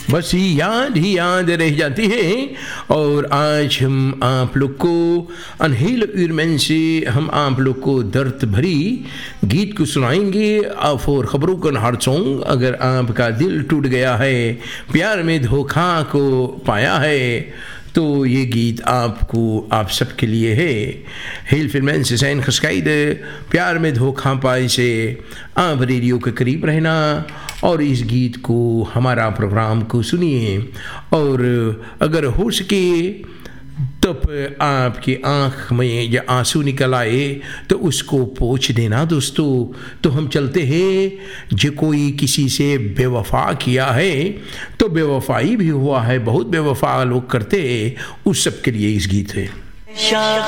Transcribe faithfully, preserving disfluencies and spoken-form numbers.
बस याद ही याद रह जाती है। और आज हम आप लोग को अनहेल उर्मन से हम आप लोग को दर्द भरी गीत को सुनाएंगे। और खबरों का हर सॉन्ग, अगर आपका दिल टूट गया है, प्यार में धोखा को पाया है, तो ये गीत आपको आप सबके लिए है। हेल फिल्मैन से सैन खसकाइद प्यार में धोखा पाए से आप रेडियो के करीब रहना और इस गीत को हमारा प्रोग्राम को सुनिए। और अगर हो सके तब आपकी आँख में या आंसू निकल आए तो उसको पोंछ देना दोस्तों। तो हम चलते हैं, जो कोई किसी से बेवफा किया है तो बेवफाई भी हुआ है, बहुत बेवफा लोग करते हैं, उस सब के लिए इस गीत है।